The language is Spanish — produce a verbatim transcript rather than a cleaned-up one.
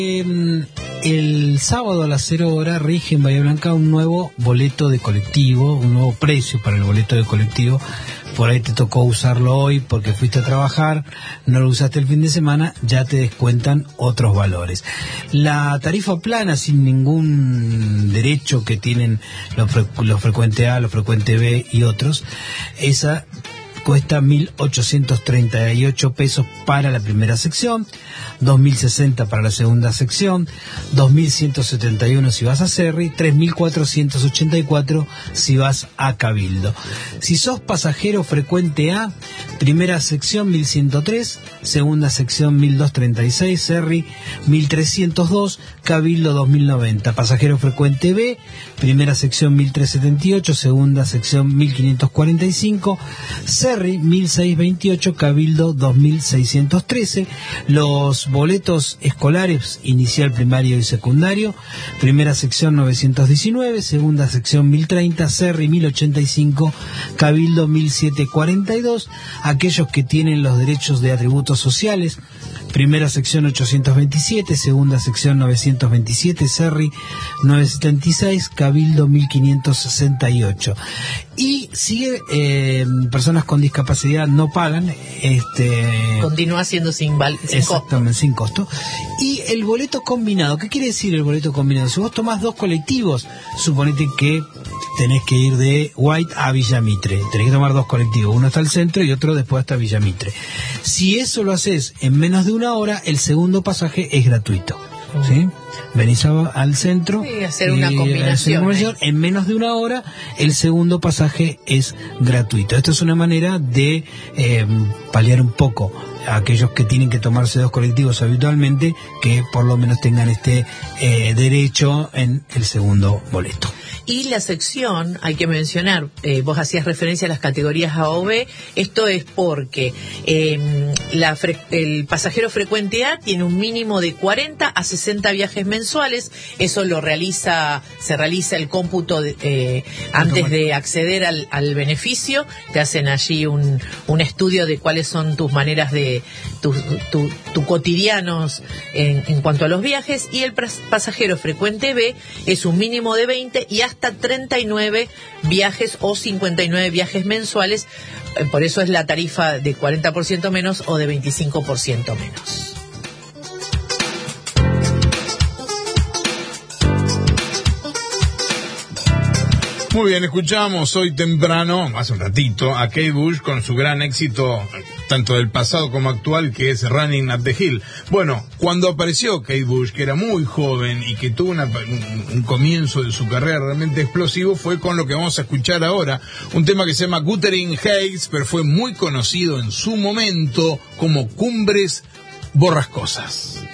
Eh, el sábado a las cero horas rige en Bahía Blanca un nuevo boleto de colectivo, un nuevo precio para el boleto de colectivo. Por ahí te tocó usarlo hoy porque fuiste a trabajar, no lo usaste el fin de semana, ya te descuentan otros valores. La tarifa plana, sin ningún derecho que tienen los, fre los frecuente A, los frecuente B y otros, esa cuesta mil ochocientos treinta y ocho pesos para la primera sección, dos mil sesenta para la segunda sección, dos mil ciento setenta y uno si vas a Cerri, tres mil cuatrocientos ochenta y cuatro si vas a Cabildo. Si sos pasajero frecuente A, primera sección mil ciento tres, segunda sección mil doscientos treinta y seis, Cerri mil trescientos dos, Cabildo dos mil noventa. Pasajero frecuente B, primera sección mil trescientos setenta y ocho, segunda sección mil quinientos cuarenta y cinco, Cerri mil seiscientos veintiocho, Cabildo dos mil seiscientos trece. Los boletos escolares, inicial, primario y secundario, primera sección novecientos diecinueve, segunda sección mil treinta, Cerri mil ochenta y cinco, Cabildo mil setecientos cuarenta y dos. Aquellos que tienen los derechos de atributos sociales, primera sección ochocientos veintisiete, segunda sección novecientos veintisiete, Cerri novecientos setenta y seis, Cabildo mil quinientos sesenta y ocho. Y sigue, eh, personas con discapacidad no pagan, este continúa siendo sin, val sin exactamente, costo. sin costo. Y el boleto combinado, ¿qué quiere decir el boleto combinado? Si vos tomás dos colectivos, suponete que tenés que ir de White a Villamitre, tenés que tomar dos colectivos, uno hasta el centro y otro después hasta Villamitre. Si eso lo haces en menos de una hora, el segundo pasaje es gratuito, ¿sí? Venís al centro y hacer una combinación, ¿eh? En menos de una hora el segundo pasaje es gratuito. Esto es una manera de eh, paliar un poco a aquellos que tienen que tomarse dos colectivos habitualmente, que por lo menos tengan este eh, derecho en el segundo boleto. Y la sección, hay que mencionar, eh, vos hacías referencia a las categorías A o B, esto es porque eh, la el pasajero frecuente A tiene un mínimo de cuarenta a sesenta viajes mensuales, eso lo realiza, se realiza el cómputo de, eh, antes de acceder al, al beneficio, te hacen allí un, un estudio de cuáles son tus maneras de, tus tu, tu cotidianos en, en cuanto a los viajes, y el pasajero frecuente B es un mínimo de veinte y hasta hasta treinta y nueve viajes o cincuenta y nueve viajes mensuales, por eso es la tarifa de cuarenta por ciento menos o de veinticinco por ciento menos. Muy bien, escuchamos hoy temprano, hace un ratito, a Kate Bush con su gran éxito, tanto del pasado como actual, que es Running Up the Hill. Bueno, cuando apareció Kate Bush, que era muy joven y que tuvo una, un, un comienzo de su carrera realmente explosivo, fue con lo que vamos a escuchar ahora, un tema que se llama Wuthering Heights, pero fue muy conocido en su momento como Cumbres Borrascosas.